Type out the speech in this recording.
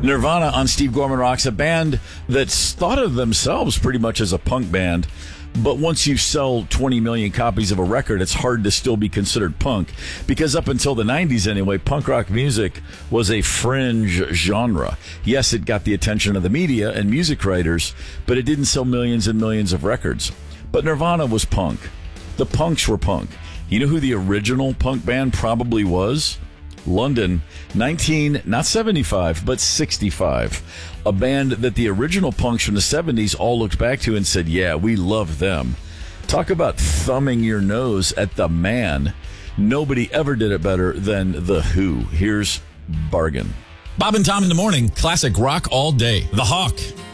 Nirvana on Steve Gorman Rocks, a band that's thought of themselves pretty much as a punk band. But once you sell 20 million copies of a record, it's hard to still be considered punk. Because up until the 90s anyway, punk rock music was a fringe genre. Yes, it got the attention of the media and music writers, but it didn't sell millions and millions of records. But Nirvana was punk. The punks were punk. You know who the original punk band probably was? London, not 75, but 65. A band that the original punks from the 70s all looked back to and said, yeah, we love them. Talk about thumbing your nose at the man. Nobody ever did it better than The Who. Here's Bargain. Bob and Tom in the morning, classic rock all day. The Hawk.